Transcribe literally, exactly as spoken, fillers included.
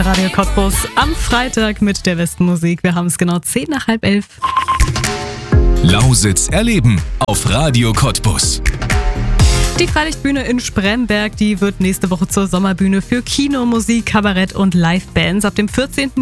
Radio Cottbus am Freitag mit der besten Musik. Wir haben es genau zehn nach halb elf. Lausitz erleben auf Radio Cottbus. Die Freilichtbühne in Spremberg, die wird nächste Woche zur Sommerbühne für Kino, Musik, Kabarett und Livebands. Ab dem vierzehnten